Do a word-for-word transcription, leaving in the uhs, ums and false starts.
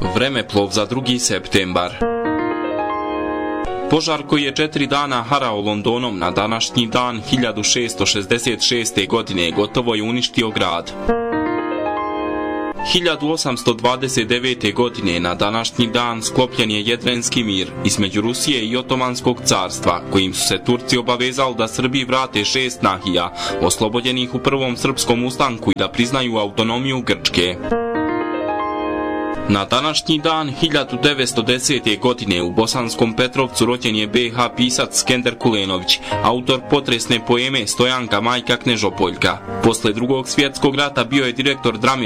Vremeplov za drugi septembar. Požar koji je četiri dana harao Londonom na današnji dan hiljadu šessto šezdeset šeste. godine gotovo je uništio grad. hiljadu osamsto dvadeset devete. godine na današnji dan sklopljen je Jedrenski mir između Rusije i Otomanskog carstva, kojim su se Turci obavezali da Srbiji vrate šest nahija oslobođenih u prvom srpskom ustanku i da priznaju autonomiju Grčke. Na današnji dan hiljadu devetsto desete. godine u Bosanskom Petrovcu rođen je be ha pisac Skender Kulenović, autor potresne poeme Stojanka majka Knežopoljka. Posle drugog svjetskog rata bio je direktor drame